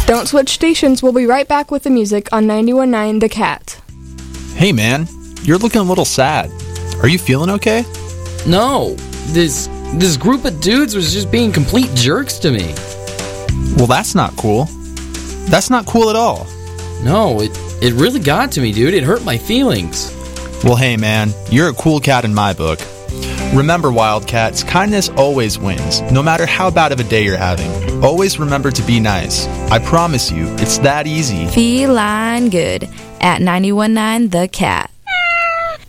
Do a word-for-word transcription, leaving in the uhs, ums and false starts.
Don't switch stations. We'll be right back with the music on ninety-one point nine The Cat. Hey man, you're looking a little sad. Are you feeling okay? No, this this group of dudes was just being complete jerks to me. Well, that's not cool. That's not cool at all. No, it, it really got to me, dude. It hurt my feelings. Well, hey man, you're a cool cat in my book. Remember, Wildcats, kindness always wins, no matter how bad of a day you're having. Always remember to be nice. I promise you, it's that easy. Feline Good at ninety-one point nine The Cat.